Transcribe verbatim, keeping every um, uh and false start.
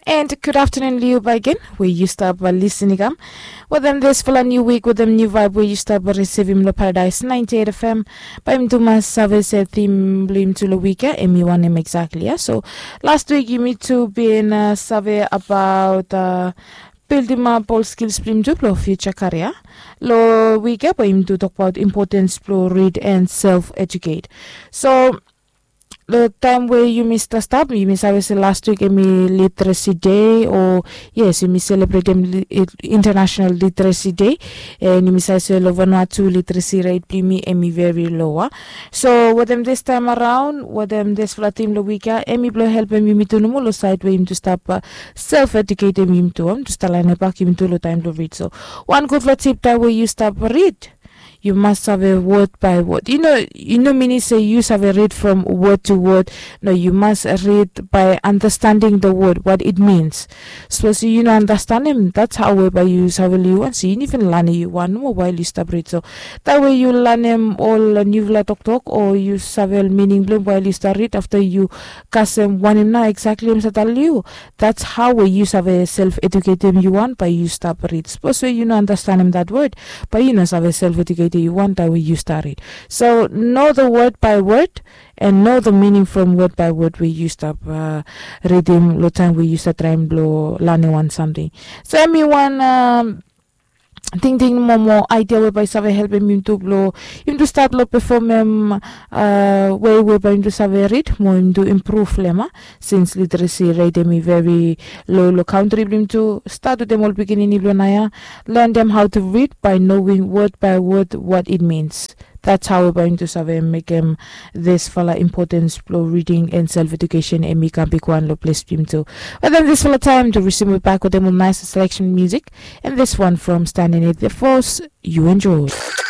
And good afternoon, Leo Bagan, where you start by listening. Um, well, then this for a new week with a new vibe where you start by receiving the Paradise ninety-eight F M. By him to my service at theme blim to the week, and me one name exactly. Yeah? So last week, you meet to be in a survey about uh, building my ball skills blim to blow future career. Lo week, by him to talk about importance to read and self educate. So, the time where you missed the stop, you miss obviously last week in Literacy Day, or yes, you miss celebrating International Literacy Day, and you miss also Vanuatu literacy rate primi emi very lower. So what them this time around, what them this for team the week, emi blow help me to no side way him to stop uh, self educate him to him to start line back him to the time to read. So one good tip that way you stop read. You must have a word by word. You know, you know, many say you have a read from word to word. No, you must read by understanding the word, what it means. So, so you know, understand him. That's how we by use how you want. So you even learn you one more while you stop read. So that way you learn him all new talk talk or you several meaning blame while you start read after you cast him one in now exactly him tell you. That's how we use have a self educate him you want by you stop read. Suppose you know understand him that word, but you know have a self educate you want that way you start it. So know the word by word and know the meaning from word by word we you stop uh, reading lo time we use to try and blow learning one something. So everyone um Ting ting more more idea whereby save help him to blow him to start lo perform him uh way whereby him to save read more him to improve lema since literacy rate me very low low country him to start with them all beginning naya learn them how to read by knowing word by word what it means. That's how we're going to save make him this fella importance flow reading and self education and make a big one low place him too. But then this fella time to receive back with them nice selection music and this one from Standing at the Force you enjoy.